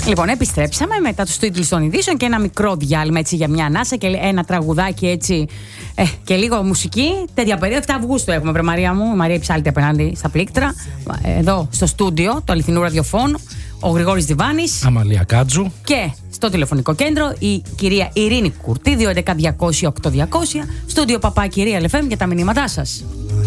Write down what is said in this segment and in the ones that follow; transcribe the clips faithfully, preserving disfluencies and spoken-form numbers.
Λοιπόν, επιστρέψαμε μετά τους τίτλους των ειδήσεων και ένα μικρό διάλειμμα έτσι για μια ανάσα και ένα τραγουδάκι έτσι ε, και λίγο μουσική. Τέτοια περίοδο, εφτά Αυγούστου έχουμε, βρε Μαρία μου. Η Μαρία Ψάλτη απέναντι στα πλήκτρα. Εδώ στο στούντιο του αληθινού ραδιοφώνου. Ο Γρηγόρης Διβάνης. Αμαλία Κάτζου. Και στο τηλεφωνικό κέντρο η κυρία Ειρήνη Κουρτή, δύο έντεκα διακόσια οκτώ διακόσια. Στούντιο παπάκι Real εφ εμ για τα μηνύματά σας.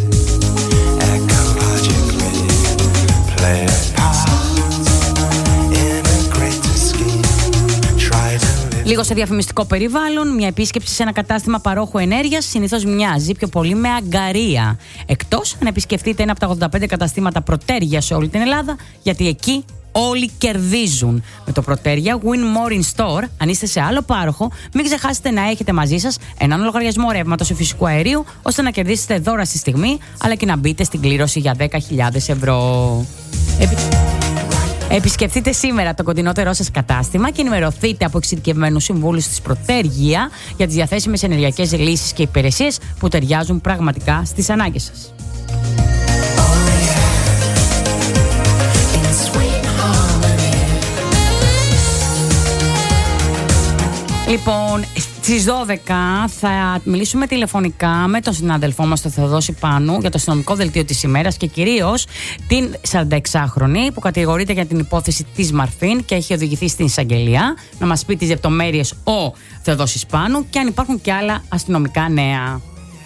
Λίγο σε διαφημιστικό περιβάλλον, μια επίσκεψη σε ένα κατάστημα παρόχου ενέργειας συνήθως μοιάζει πιο πολύ με αγκαρία. Εκτός αν επισκεφτείτε ένα από τα ογδόντα πέντε καταστήματα Προτέρια σε όλη την Ελλάδα, γιατί εκεί όλοι κερδίζουν. Με το Προτέρια Win More in Store, αν είστε σε άλλο πάροχο, μην ξεχάσετε να έχετε μαζί σας έναν λογαριασμό ρεύματος ή φυσικού αερίου, ώστε να κερδίσετε δώρα στη στιγμή, αλλά και να μπείτε στην κλήρωση για δέκα χιλιάδες ευρώ. Επι... Επισκεφτείτε σήμερα το κοντινότερό σας κατάστημα και ενημερωθείτε από εξειδικευμένους συμβούλους της Προτέρια για τις διαθέσιμες ενεργειακές λύσεις και υπηρεσίες που ταιριάζουν πραγματικά στις ανάγκες σας. Λοιπόν, στις δώδεκα θα μιλήσουμε τηλεφωνικά με τον συνάδελφό μας, τον Θεοδόση Πάνου, για το αστυνομικό δελτίο της ημέρας και κυρίως την σαρανταεξάχρονη που κατηγορείται για την υπόθεση της Μαρφίν και έχει οδηγηθεί στην εισαγγελία. Να μας πει τις λεπτομέρειες ο Θεοδόσης Πάνου και αν υπάρχουν και άλλα αστυνομικά νέα.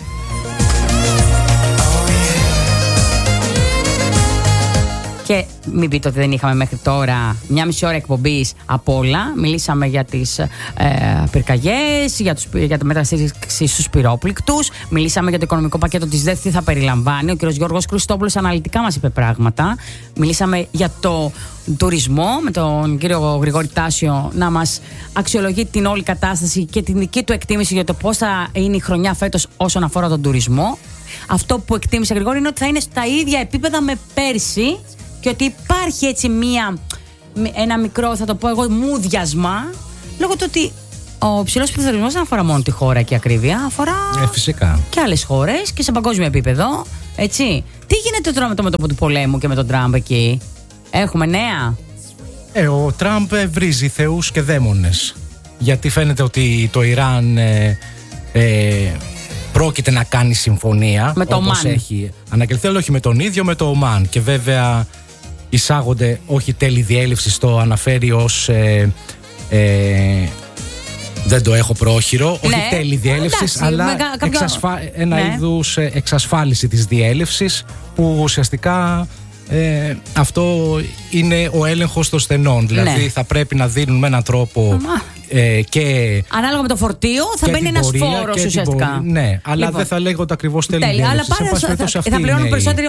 Και μην πείτε ότι δεν είχαμε μέχρι τώρα μια μισή ώρα εκπομπής από όλα. Μιλήσαμε για τις ε, πυρκαγιές, για, τους, για τη μεταστήριξη στους πυρόπληκτους. Μιλήσαμε για το οικονομικό πακέτο της ΔΕΘ, τι θα περιλαμβάνει. Ο κ. Γιώργος Χριστόπουλος αναλυτικά μας είπε πράγματα. Μιλήσαμε για το τουρισμό με τον κύριο Γρηγόρη Τάσιο να μας αξιολογεί την όλη κατάσταση και την δική του εκτίμηση για το πώς θα είναι η χρονιά φέτος όσον αφορά τον τουρισμό. Αυτό που εκτίμησε Γρηγόρη είναι ότι θα είναι στα ίδια επίπεδα με πέρσι. Και ότι υπάρχει έτσι μία, ένα μικρό, θα το πω εγώ, μούδιασμα, λόγω του ότι ο ψηλός πληθωρισμός δεν αφορά μόνο τη χώρα και η ακρίβεια, αφορά ε, φυσικά. και άλλες χώρες και σε παγκόσμιο επίπεδο. Έτσι. Τι γίνεται τώρα με το μέτωπο του πολέμου και με τον Τραμπ εκεί? Έχουμε νέα? Ε, ο Τραμπ βρίζει θεούς και δαίμονες. Γιατί φαίνεται ότι το Ιράν ε, ε, πρόκειται να κάνει συμφωνία με το όπως Ομάν. Έχει ανακοινωθεί, αλλά όχι με τον ίδιο, με το Ομάν. Και βέβαια εισάγονται, όχι τέλη διέλευση, το αναφέρει ως ε, ε, δεν το έχω πρόχειρο, ναι, όχι τέλη διέλευσης, αλλά μεγα, κάποιο... εξασφα... ένα ναι. είδους εξασφάλιση της διέλευσης, που ουσιαστικά ε, αυτό είναι ο έλεγχος των στενών. Δηλαδή ναι. θα πρέπει να δίνουν με έναν τρόπο ε, και ανάλογα με το φορτίο θα μπαίνει ένας φόρος ουσιαστικά. Πορεία, ναι, αλλά λοιπόν, δεν θα λέγονται ακριβώς τέλη διέλευσης. Θα, θα, πληρώνουν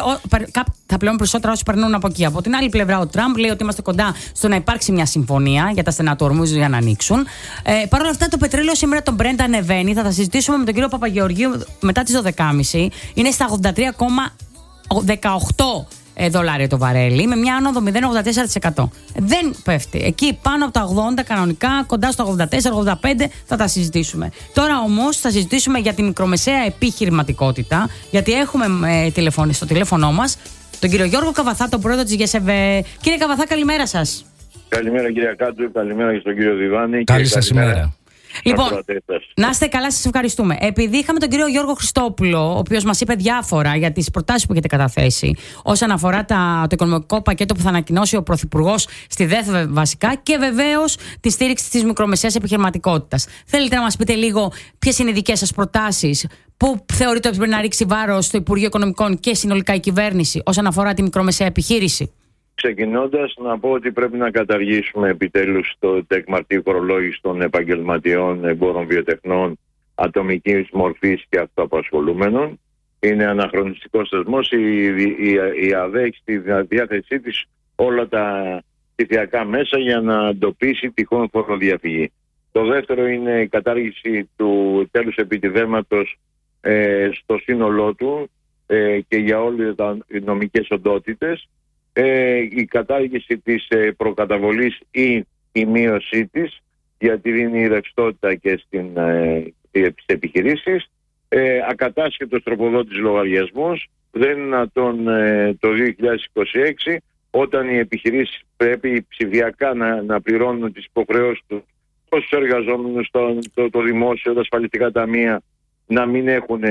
θα πληρώνουν περισσότερα όσοι περνούν από εκεί. Από την άλλη πλευρά, ο Τραμπ λέει ότι είμαστε κοντά στο να υπάρξει μια συμφωνία για τα στενά του Ορμούζου για να ανοίξουν. Ε, Παρ' όλα αυτά, το πετρέλαιο σήμερα τον Brent ανεβαίνει. Θα τα συζητήσουμε με τον κύριο Παπαγεωργίου μετά τις δώδεκα και μισή. Είναι στα ογδόντα τρία κόμμα δεκαοκτώ δολάρια το βαρέλι, με μια άνοδο μηδέν κόμμα ογδόντα τέσσερα τοις εκατό. Δεν πέφτει. Εκεί πάνω από τα ογδόντα κανονικά, κοντά στο ογδόντα τέσσερα ογδόντα πέντε θα τα συζητήσουμε. Τώρα όμως θα συζητήσουμε για τη μικρομεσαία επιχειρηματικότητα, γιατί έχουμε ε, τηλεφώνη στο τηλέφωνό μας τον κύριο Γιώργο Καβαθά, τον πρόεδρο της ΓΕΣΕΒΕ. Κύριε Καβαθά, καλημέρα σας. Καλημέρα κύριε Κάτζου, καλημέρα και στον κύριο Διβάνη. Καλή σας ημέρα. Λοιπόν, να είστε καλά, σας ευχαριστούμε. Επειδή είχαμε τον κύριο Γιώργο Χριστόπουλο, ο οποίος μας είπε διάφορα για τις προτάσεις που έχετε καταθέσει όσον αφορά τα, το οικονομικό πακέτο που θα ανακοινώσει ο Πρωθυπουργός στη ΔΕΘ βασικά και βεβαίως τη στήριξη της μικρομεσαίας επιχειρηματικότητας. Θέλετε να μας πείτε λίγο ποιες είναι οι δικές σας προτάσεις, πού θεωρείτε ότι πρέπει να ρίξει βάρος στο Υπουργείο Οικονομικών και συνολικά η κυβέρνηση όσον αφορά τη μικρομεσαία επιχείρηση? Ξεκινώντας, να πω ότι πρέπει να καταργήσουμε επιτέλους το τεκμαρτή φορολόγηση των επαγγελματιών εμπόρων βιοτεχνών ατομικής μορφής και αυτοαπασχολούμενων. Είναι αναχρονιστικός θεσμός. Η, η, η ΑΔΕ έχει στη διάθεσή της όλα τα ψηφιακά μέσα για να εντοπίσει τυχόν φοροδιαφυγή. Το δεύτερο είναι η κατάργηση του τέλους επιτιδέματος ε, στο σύνολό του ε, και για όλες τις νομικές οντότητες. Ε, η κατάργηση της ε, προκαταβολής ή η μείωσή της, γιατί δίνει ρευστότητα και στην, ε, στις επιχειρήσεις. Ε, ακατάσχετος τροποδότης λογαριασμός. Δεν είναι δυνατόν ε, το δύο χιλιάδες είκοσι έξι όταν οι επιχειρήσεις πρέπει ψηφιακά να, να πληρώνουν τις υποχρεώσεις τους, στους εργαζόμενους, το, το, το δημόσιο, τα ασφαλιστικά ταμεία, να μην έχουν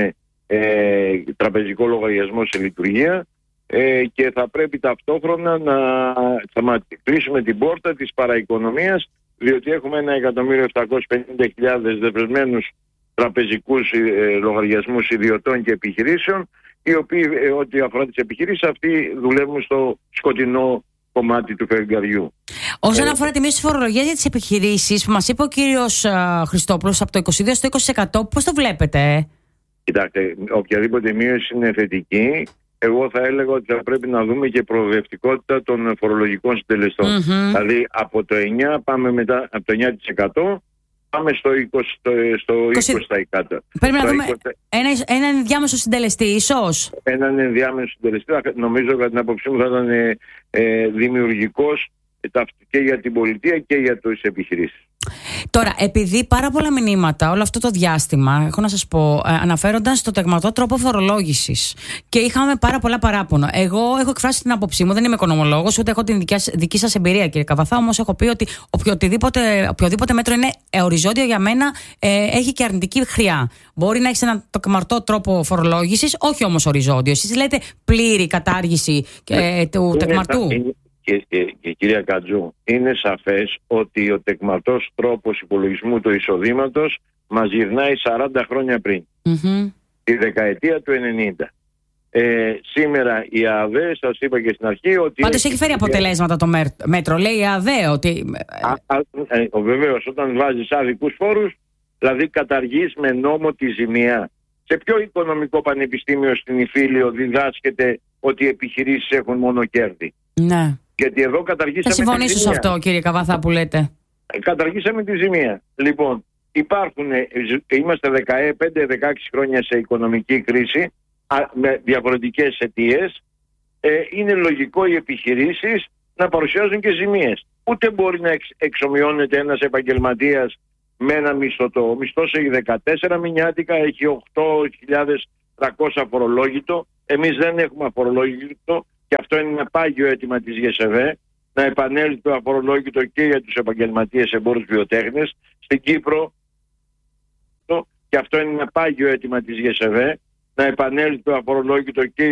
ε, τραπεζικό λογαριασμό σε λειτουργία, ε, και θα πρέπει ταυτόχρονα να κλείσουμε την πόρτα της παραοικονομίας, διότι έχουμε ένα εκατομμύριο επτακόσιες πενήντα χιλιάδες δεσμευμένους τραπεζικούς ε, λογαριασμούς ιδιωτών και επιχειρήσεων, οι οποίοι, ε, ό,τι αφορά τις επιχειρήσεις, αυτοί δουλεύουν στο σκοτεινό κομμάτι του φεγγαριού. Όσον αφορά τη μείωση της φορολογίας για τις επιχειρήσεις, που μας είπε ο κύριος uh, Χριστόπουλος, από το είκοσι δύο στο είκοσι τοις εκατό, πώς το βλέπετε? Ε? Κοιτάξτε, οποιαδήποτε μείωση είναι θετική. Εγώ θα έλεγα ότι θα πρέπει να δούμε και προοδευτικότητα των φορολογικών συντελεστών. Mm-hmm. Δηλαδή από το εννιά πάμε μετά, από το εννιά τοις εκατό πάμε στο είκοσι τοις εκατό. Πρέπει να δούμε ένα, ένα ενδιάμεσο συντελεστή, ίσως. Έναν ενδιάμεσο συντελεστή, νομίζω κατά την άποψή μου θα ήταν ε, ε, δημιουργικός και για την πολιτεία και για τις επιχειρήσεις. Τώρα, επειδή πάρα πολλά μηνύματα όλο αυτό το διάστημα, έχω να σας πω, αναφέρονταν στο τεγματό τρόπο φορολόγησης και είχαμε πάρα πολλά παράπονα. Εγώ έχω εκφράσει την άποψή μου, δεν είμαι οικονομολόγος, ούτε έχω την δική, δική σας εμπειρία, κύριε Καβαθά, όμως έχω πει ότι οποιοδήποτε, οποιοδήποτε μέτρο είναι οριζόντιο για μένα ε, έχει και αρνητική χρειά. Μπορεί να έχει ένα τεκμαρτό τρόπο φορολόγησης, όχι όμως οριζόντιο. Εσείς λέτε πλήρη κατάργηση ε, του τεκμαρτού. Και, και, και κυρία Κατζού, είναι σαφές ότι ο τεκμαρτός τρόπος υπολογισμού του εισοδήματος μας γυρνάει σαράντα χρόνια πριν, mm-hmm. τη δεκαετία του ενενήντα. Ε, σήμερα η ΑΔΕ, σας είπα και στην αρχή ότι... Πάντως έχει φέρει αποτελέσματα το μέτρο, λέει η ΑΔΕ ότι... Α, α, ε, βεβαίως, όταν βάζεις άδικους φόρους, δηλαδή καταργείς με νόμο τη ζημία. Σε ποιο οικονομικό πανεπιστήμιο στην Ιφίλιο διδάσκεται ότι οι επιχειρήσεις έχουν μόνο κέρδη? Ναι. Γιατί εδώ καταργήσαμε. Θα συμφωνήσω σε αυτό, κύριε Καβαθά, που λέτε. Καταργήσαμε τη ζημία. Λοιπόν, υπάρχουν, είμαστε δεκαπέντε δεκαέξι χρόνια σε οικονομική κρίση με διαφορετικές αιτίες. Ε, είναι λογικό οι επιχειρήσεις να παρουσιάζουν και ζημίες. Ούτε μπορεί να εξ, εξομοιώνεται ένας επαγγελματίας με ένα μισθωτό. Ο μισθός έχει δεκατέσσερα μηνιάτικα, έχει οκτώ χιλιάδες τριακόσια φορολόγητο. Εμείς δεν έχουμε αφορολόγητο. Και αυτό είναι ένα πάγιο αίτημα της ΓΕΣΕΒΕ, να επανέλθει το αφορολόγητο και για τους επαγγελματίες εμπόρους βιοτέχνες. Στην Κύπρο, και αυτό είναι ένα πάγιο αίτημα της ΓΕΣΕΒΕ, να επανέλθει το αφορολόγητο και